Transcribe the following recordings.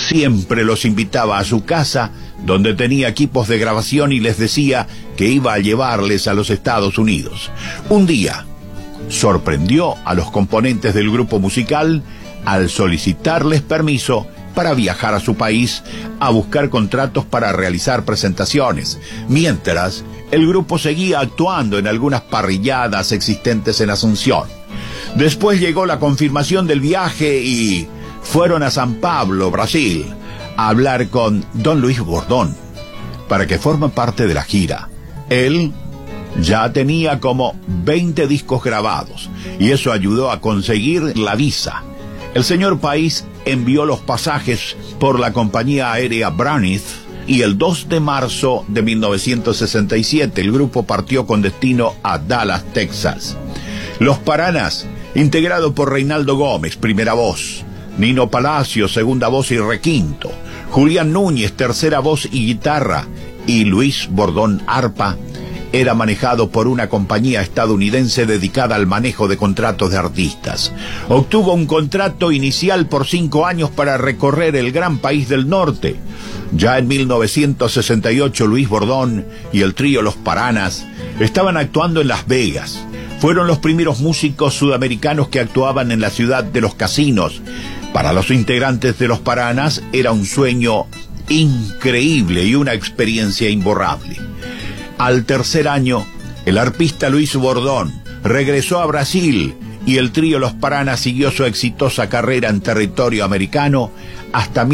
siempre los invitaba a su casa, donde tenía equipos de grabación, y les decía que iba a llevarles a los Estados Unidos. Un día, sorprendió a los componentes del grupo musical al solicitarles permiso para viajar a su país a buscar contratos para realizar presentaciones, mientras el grupo seguía actuando en algunas parrilladas existentes en Asunción. Después llegó la confirmación del viaje y fueron a San Pablo, Brasil, a hablar con don Luis Bordón para que forme parte de la gira. Él ya tenía como 20 discos grabados y eso ayudó a conseguir la visa. El señor País envió los pasajes por la compañía aérea Braniff y el 2 de marzo de 1967 el grupo partió con destino a Dallas, Texas. Los Paranas, integrado por Reinaldo Gómez, primera voz, Nino Palacios, segunda voz y requinto, Julián Núñez, tercera voz y guitarra, y Luis Bordón, arpa, era manejado por una compañía estadounidense dedicada al manejo de contratos de artistas. Obtuvo un contrato inicial por 5 años para recorrer el gran país del norte. Ya en 1968 Luis Bordón y el trío Los Paranas estaban actuando en Las Vegas. Fueron los primeros músicos sudamericanos que actuaban en la ciudad de los casinos. Para los integrantes de Los Paranas era un sueño increíble y una experiencia imborrable. Al tercer año, el arpista Luis Bordón regresó a Brasil y el trío Los Paranas siguió su exitosa carrera en territorio americano hasta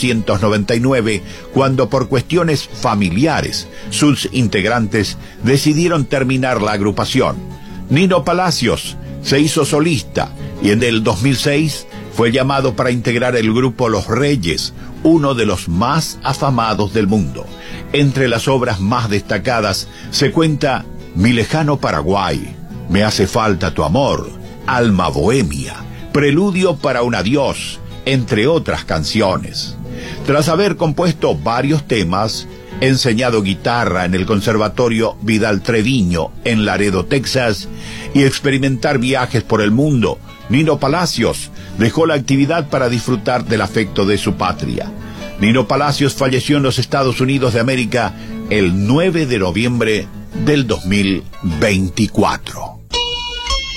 1999, cuando por cuestiones familiares sus integrantes decidieron terminar la agrupación. Nino Palacios se hizo solista y en el 2006 fue llamado para integrar el grupo Los Reyes, uno de los más afamados del mundo. Entre las obras más destacadas se cuenta Mi lejano Paraguay, Me hace falta tu amor, Alma bohemia, Preludio para un adiós, entre otras canciones. Tras haber compuesto varios temas, enseñado guitarra en el Conservatorio Vidal Treviño en Laredo, Texas, y experimentar viajes por el mundo, Nino Palacios dejó la actividad para disfrutar del afecto de su patria. Nino Palacios falleció en los Estados Unidos de América el 9 de noviembre del 2024.